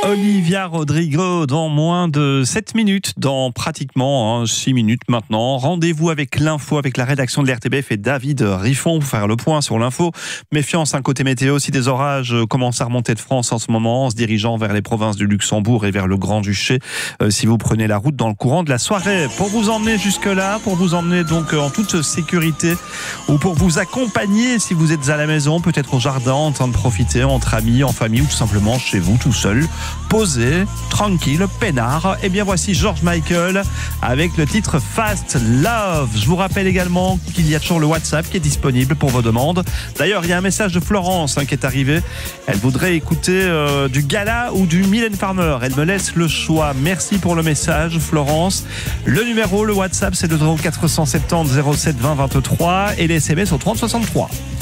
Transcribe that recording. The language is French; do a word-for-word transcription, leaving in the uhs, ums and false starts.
Olivia Rodrigo dans moins de sept minutes, dans pratiquement hein, six minutes maintenant. Rendez-vous avec l'info, avec la rédaction de l'R T B F et David Riffon pour faire le point sur l'info. Méfiance, un côté météo, si des orages commencent à remonter de France en ce moment, en se dirigeant vers les provinces du Luxembourg et vers le Grand-Duché, euh, si vous prenez la route dans le courant de la soirée. Pour vous emmener jusque-là, pour vous emmener donc en toute sécurité, ou pour vous accompagner si vous êtes à la maison, peut-être au jardin, en train de profiter entre amis, en famille ou tout simplement chez vous, tout seul. Posé, tranquille, peinard. Et bien voici George Michael avec le titre Fast Love. Je vous rappelle également qu'il y a toujours le WhatsApp qui est disponible pour vos demandes. D'ailleurs, il y a un message de Florence hein, qui est arrivé. Elle voudrait écouter euh, du Gala ou du Mylène Farmer. Elle me laisse le choix. Merci pour le message, Florence. Le numéro, le WhatsApp, c'est le zéro quatre cent soixante-dix zéro sept vingt vingt-trois et les S M S au trente soixante-trois.